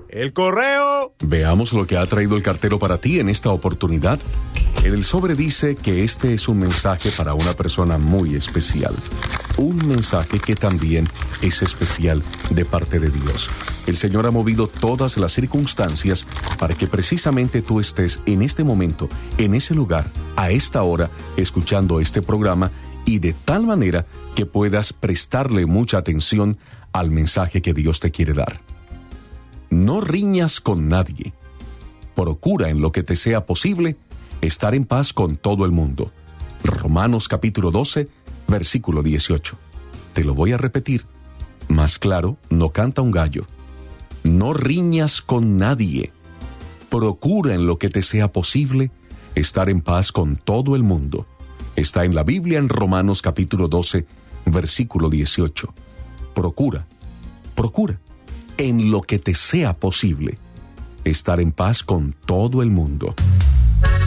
¡El correo! Veamos lo que ha traído el cartero para ti en esta oportunidad. En el sobre dice que este es un mensaje para una persona muy especial. Un mensaje que también es especial de parte de Dios. El Señor ha movido todas las circunstancias para que precisamente tú estés en este momento, en ese lugar, a esta hora, escuchando este programa y de tal manera que puedas prestarle mucha atención al mensaje que Dios te quiere dar. No riñas con nadie. Procura en lo que te sea posible estar en paz con todo el mundo. Romanos capítulo 12, versículo 18. Te lo voy a repetir. Más claro, no canta un gallo. No riñas con nadie. Procura en lo que te sea posible estar en paz con todo el mundo. Está en la Biblia en Romanos capítulo 12, versículo 18. Procura en lo que te sea posible estar en paz con todo el mundo.